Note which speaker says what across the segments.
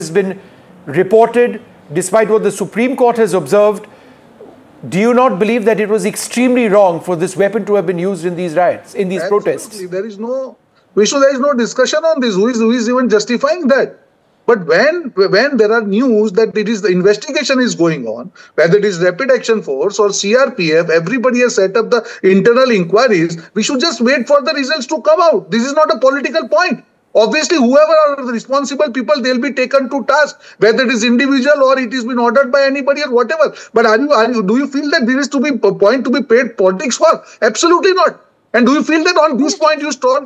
Speaker 1: been reported, despite what the Supreme Court has observed, do you not believe that it was extremely wrong for this weapon to have been used in these riots, in these protests?
Speaker 2: There is no, Vishnu, there is no discussion on this. Who is even justifying that? But when there are news that it is the investigation is going on, whether it is Rapid Action Force or CRPF, everybody has set up the internal inquiries. We should just wait for the results to come out. This is not a political point. Obviously, whoever are the responsible people, they'll be taken to task, whether it is individual or it has been ordered by anybody or whatever. But do you feel that there is to be a point to be paid politics for? Absolutely not. And do you feel that on this point you stop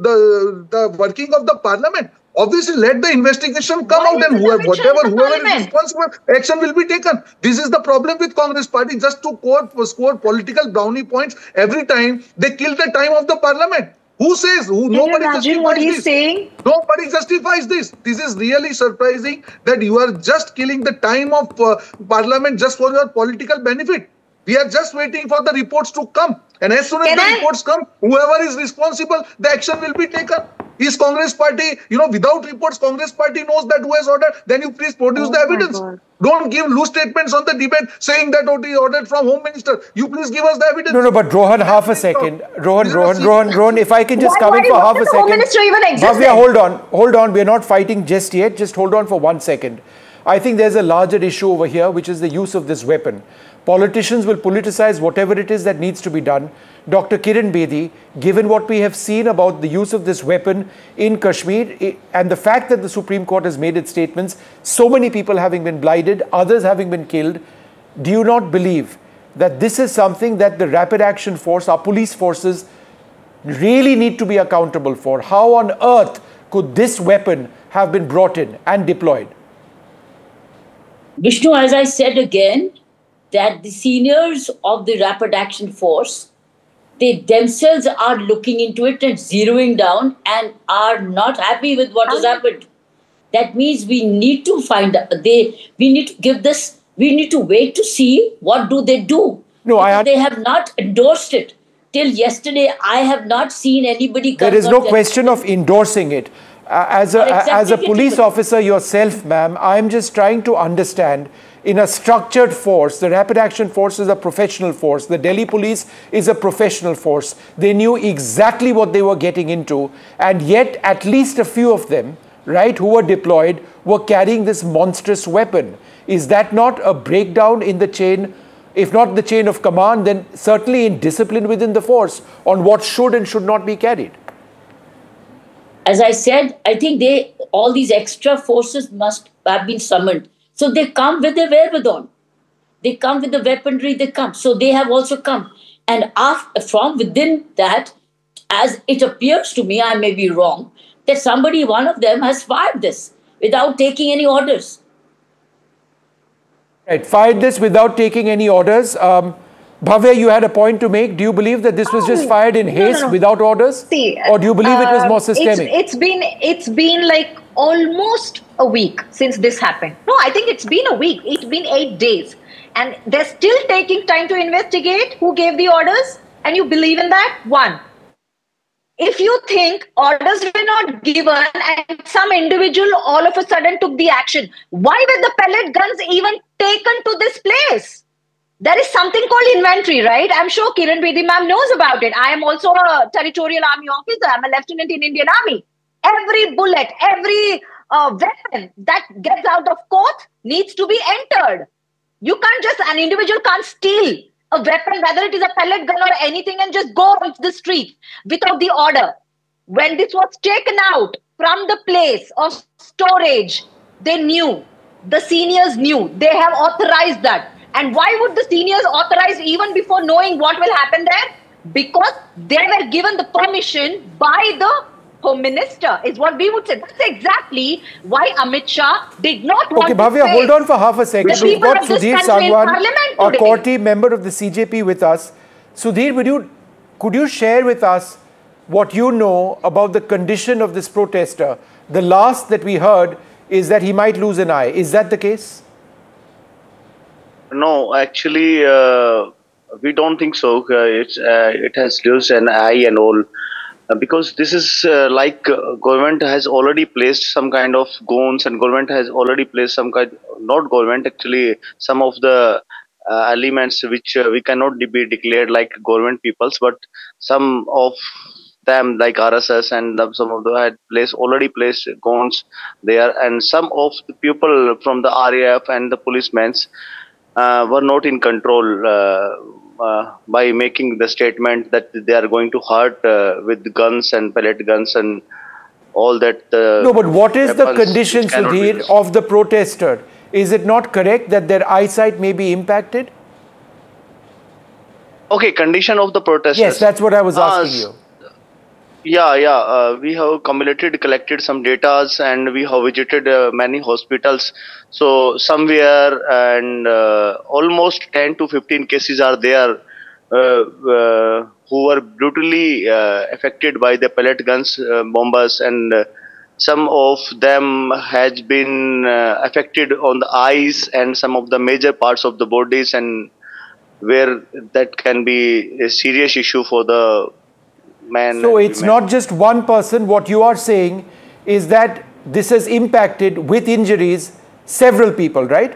Speaker 2: the working of the parliament? Obviously, let the investigation come out, and whoever is responsible, action will be taken. This is the problem with Congress party, just to score political brownie points every time they kill the time of the parliament. Who says? Nobody justifies
Speaker 3: what he's saying?
Speaker 2: Nobody justifies this. This is really surprising that you are just killing the time of parliament just for your political benefit. We are just waiting for the reports to come. And as soon as the reports come, whoever is responsible, the action will be taken. Is Congress party, without reports, Congress party knows that who has ordered, then you please produce the evidence. Don't give loose statements on the debate saying that it is ordered from Home Minister. You please give us the evidence.
Speaker 1: No, but Rohan, half a second. Rohan, if I can just come in for half a second.
Speaker 3: Home Minister even existed?
Speaker 1: Bhavya, hold on. We're not fighting just yet. Just hold on for 1 second. I think there's a larger issue over here, which is the use of this weapon. Politicians will politicize whatever it is that needs to be done. Dr. Kiran Bedi, given what we have seen about the use of this weapon in Kashmir and the fact that the Supreme Court has made its statements, so many people having been blinded, others having been killed, do you not believe that this is something that the Rapid Action Force, our police forces, really need to be accountable for? How on earth could this weapon have been brought in and deployed?
Speaker 4: Vishnu, as I said again, that the seniors of the Rapid Action Force, they themselves are looking into it and zeroing down and are not happy with what has happened. That means we need to find we need to give this, we need to wait to see what do they do. No, they have not endorsed it. Till yesterday, I have not seen anybody come.
Speaker 1: There is no question of endorsing it. As a police officer yourself, ma'am, I'm just trying to understand, in a structured force, the Rapid Action Force is a professional force. The Delhi Police is a professional force. They knew exactly what they were getting into, and yet at least a few of them, right, who were deployed, were carrying this monstrous weapon. Is that not a breakdown in the chain, if not the chain of command, then certainly in discipline within the force on what should and should not be carried?
Speaker 4: As I said, I think all these extra forces must have been summoned. So they come with their wherewithal. They come with the weaponry, they come. So they have also come. And from within that, as it appears to me, I may be wrong, that one of them has fired this without taking any orders.
Speaker 1: Right, fired this without taking any orders. Bhavya, you had a point to make. Do you believe that this was just fired in haste without orders?
Speaker 3: See,
Speaker 1: or do you believe it was more systemic?
Speaker 3: It's been like almost a week since this happened. No, I think it's been a week. It's been 8 days. And they're still taking time to investigate who gave the orders. And you believe in that? One. If you think orders were not given and some individual all of a sudden took the action, why were the pellet guns even taken to this place? There is something called inventory, right? I'm sure Kiran Bedi ma'am knows about it. I am also a territorial army officer. I'm a lieutenant in Indian Army. Every bullet, every weapon that gets out of court needs to be entered. An individual can't steal a weapon, whether it is a pellet gun or anything, and just go off the street without the order. When this was taken out from the place of storage, they knew, the seniors knew, they have authorized that. And why would the seniors authorize even before knowing what will happen there? Because they were given the permission by the Home Minister, is what we would say. That's exactly why Amit Shah did not want to
Speaker 1: Bhavya, hold on for half a second. We've got Sudhir Sangwan, a Corti member of the CJP with us. Sudhir, could you share with us what you know about the condition of this protester? The last that we heard is that he might lose an eye. Is that the case?
Speaker 5: No, actually, we don't think so. It has lost an eye and all. because this is government has already placed some kind of goons, and government has already placed some kind, not government actually, some of the elements which we cannot be declared like government peoples, but some of them like RSS and some of the had placed already placed goons there, and some of the people from the RAF and the policemen were not in control by making the statement that they are going to hurt with guns and pellet guns and all that.
Speaker 1: No, but what is the
Speaker 5: weapons
Speaker 1: condition,
Speaker 5: which cannot be
Speaker 1: Sudhir,
Speaker 5: used.
Speaker 1: of the protester? Is it not correct that their eyesight may be impacted?
Speaker 5: Okay, condition of the protesters.
Speaker 1: Yes, that's what I was asking you.
Speaker 5: Yeah. We have collected some data, and we have visited many hospitals. So somewhere and almost 10 to 15 cases are there who were brutally affected by the pellet guns, bombers, and some of them has been affected on the eyes and some of the major parts of the bodies, and where that can be a serious issue for the man.
Speaker 1: So
Speaker 5: and
Speaker 1: it's
Speaker 5: women.
Speaker 1: not just one person. What you are saying is that this has impacted with injuries several people, right?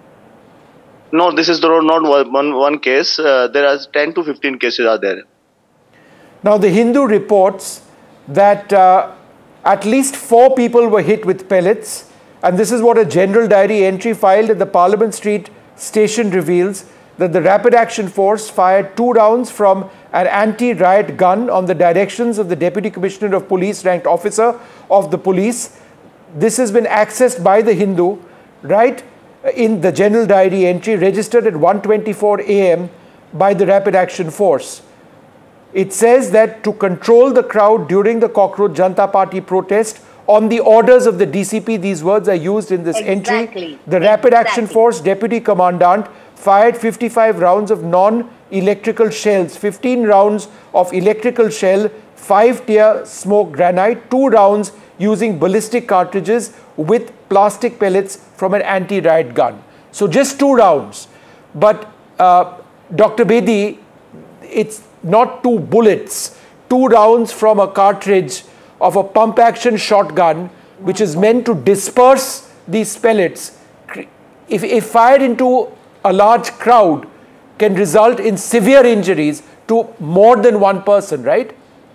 Speaker 5: No, this is not one case. There are 10 to 15 cases are there.
Speaker 1: Now, the Hindu reports that at least 4 people were hit with pellets, and this is what a general diary entry filed at the Parliament Street station reveals, that the Rapid Action Force fired 2 rounds from an anti-riot gun on the directions of the Deputy Commissioner of Police, ranked officer of the police. This has been accessed by the Hindu, right, in the general diary entry, registered at 1:24 a.m. by the Rapid Action Force. It says that to control the crowd during the Cockroach Janata Party protest, on the orders of the DCP, these words are used in this entry, the Rapid Action Force Deputy Commandant fired 55 rounds of non-electrical shells, 15 rounds of electrical shell, 5 tear smoke granite, 2 rounds using ballistic cartridges with plastic pellets from an anti-riot gun. So just 2 rounds. But Dr. Bedi, it's not 2 bullets, 2 rounds from a cartridge of a pump action shotgun, which is meant to disperse these pellets, if fired into a large crowd, can result in severe injuries to more than one person, right?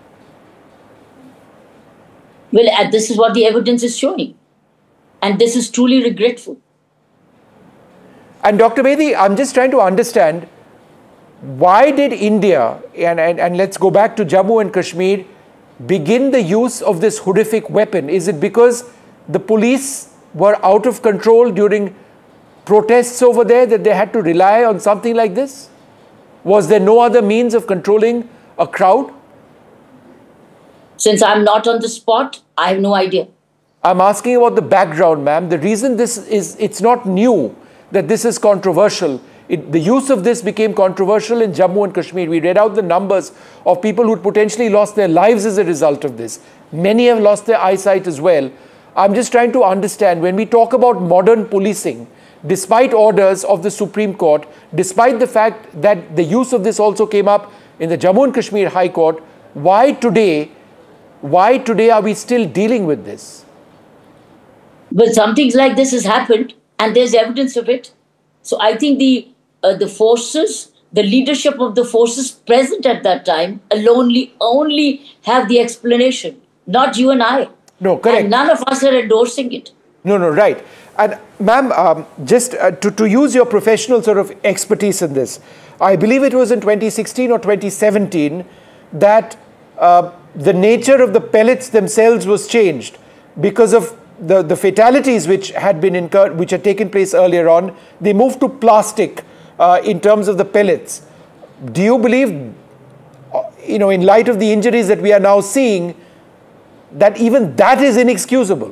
Speaker 4: Well, this is what the evidence is showing. And this is truly regretful.
Speaker 1: And Dr. Bedi, I'm just trying to understand, why did India, and let's go back to Jammu and Kashmir, begin the use of this horrific weapon? Is it because the police were out of control during protests over there that they had to rely on something like this? Was there no other means of controlling a crowd?
Speaker 4: Since I'm not on the spot, I have no idea.
Speaker 1: I'm asking about the background, ma'am. The reason this is, it's not new that this is controversial. The use of this became controversial in Jammu and Kashmir. We read out the numbers of people who potentially lost their lives as a result of this. Many have lost their eyesight as well. I'm just trying to understand, when we talk about modern policing, despite orders of the Supreme Court, despite the fact that the use of this also came up in the Jammu and Kashmir High Court, why today are we still dealing with this?
Speaker 4: Well, something like this has happened, and there's evidence of it. So I think the forces, the leadership of the forces present at that time only have the explanation, not you and I.
Speaker 1: No, correct.
Speaker 4: And none of us are endorsing it.
Speaker 1: No, right. And ma'am, just to use your professional sort of expertise in this, I believe it was in 2016 or 2017 that the nature of the pellets themselves was changed because of the fatalities which had been incurred, which had taken place earlier on. They moved to plastic in terms of the pellets. Do you believe, in light of the injuries that we are now seeing, that even that is inexcusable?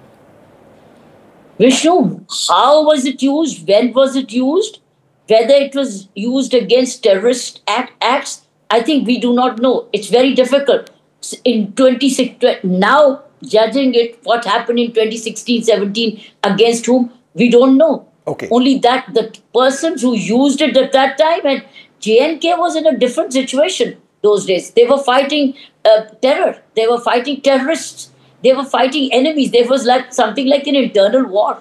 Speaker 4: Vishnu, how was it used? When was it used? Whether it was used against terrorist acts, I think we do not know. It's very difficult. In 2016, now judging it, what happened in 2016-17 against whom, we don't know.
Speaker 1: Okay.
Speaker 4: Only that the persons who used it at that time, and JNK was in a different situation those days. They were fighting terror. They were fighting terrorists. They were fighting enemies. There was like something like an internal war.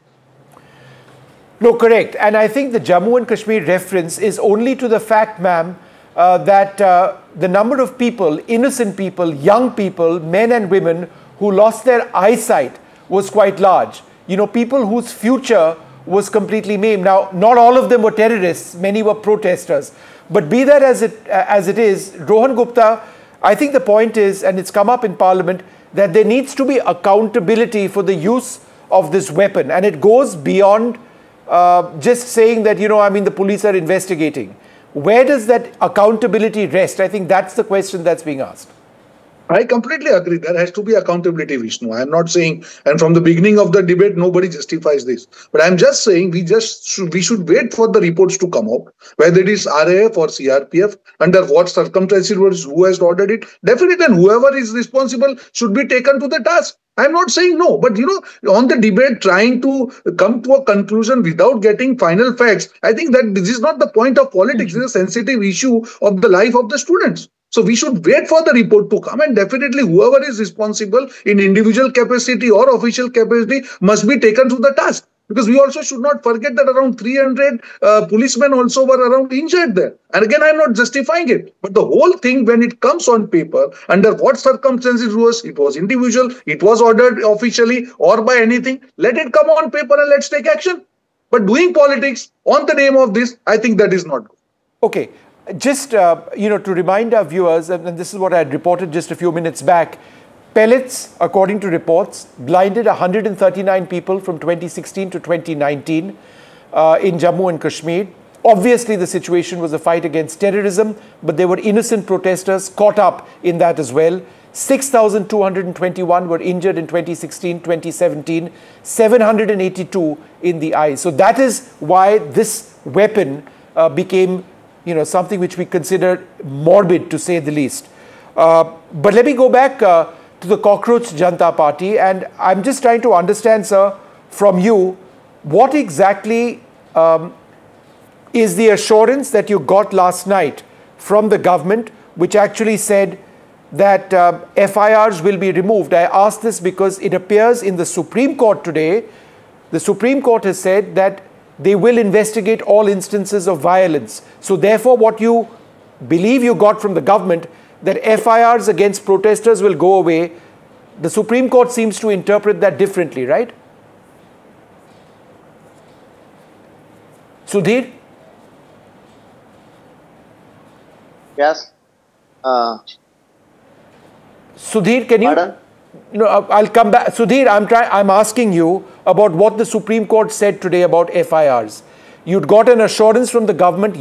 Speaker 1: No, correct. And I think the Jammu and Kashmir reference is only to the fact, ma'am, that the number of people, innocent people, young people, men and women who lost their eyesight was quite large. You know, people whose future was completely maimed. Now, not all of them were terrorists. Many were protesters. But be that as it is, Rohan Gupta, I think the point is, and it's come up in Parliament, that there needs to be accountability for the use of this weapon. And it goes beyond just saying that, you know, I mean, the police are investigating. Where does that accountability rest? I think that's the question that's being asked.
Speaker 2: I completely agree. There has to be accountability, Vishnu. I'm not saying, and from the beginning of the debate, nobody justifies this. But I'm just saying we should wait for the reports to come out, whether it is RAF or CRPF, under what circumstances, who has ordered it. Definitely, and whoever is responsible should be taken to the task. I'm not saying no, but you know, on the debate, trying to come to a conclusion without getting final facts, I think that this is not the point of politics. It's a sensitive issue of the life of the students. So we should wait for the report to come, and definitely whoever is responsible in individual capacity or official capacity must be taken to the task. Because we also should not forget that around 300 policemen also were around injured there. And again, I'm not justifying it. But the whole thing, when it comes on paper, under what circumstances it was individual, it was ordered officially or by anything, let it come on paper and let's take action. But doing politics on the name of this, I think that is not good.
Speaker 1: Okay. Just, you know, to remind our viewers, and this is what I had reported just a few minutes back, pellets, according to reports, blinded 139 people from 2016 to 2019 in Jammu and Kashmir. Obviously, the situation was a fight against terrorism, but there were innocent protesters caught up in that as well. 6,221 were injured in 2016, 2017, 782 in the eyes. So that is why this weapon became, you know, something which we consider morbid, to say the least. But let me go back to the Cockroach Janata Party, and I'm just trying to understand, sir, from you, what exactly is the assurance that you got last night from the government, which actually said that FIRs will be removed. I ask this because it appears in the Supreme Court today, the Supreme Court has said that they will investigate all instances of violence. So therefore, what you believe you got from the government, that FIRs against protesters will go away, the Supreme Court seems to interpret that differently, right? Sudhir?
Speaker 5: Yes.
Speaker 1: Sudhir, can you?
Speaker 5: Pardon?
Speaker 1: No, I'll come back. Sudhir, I'm asking you about what the Supreme Court said today about FIRs. You'd got an assurance from the government